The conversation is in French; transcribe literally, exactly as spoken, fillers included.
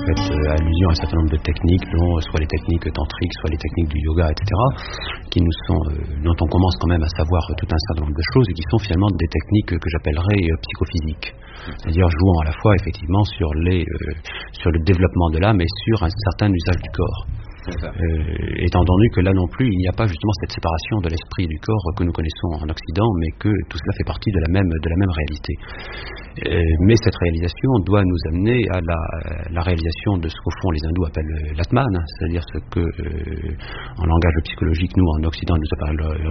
fait euh, allusion à un certain nombre de techniques, dont soit les techniques tantriques, soit les techniques du yoga, et cetera, qui nous sont, euh, dont on commence quand même à savoir tout un certain nombre de choses et qui sont finalement des techniques que j'appellerais euh, psychophysiques. C'est-à-dire jouant à la fois effectivement sur, les, euh, sur le développement de l'âme et sur un certain usage du corps. Euh, étant entendu que là non plus il n'y a pas justement cette séparation de l'esprit et du corps que nous connaissons en Occident, mais que tout cela fait partie de la même, de la même réalité. Euh, mais cette réalisation doit nous amener à la, la réalisation de ce qu'au fond les hindous appellent l'Atman, c'est-à-dire ce que euh, en langage psychologique nous en Occident nous appellerions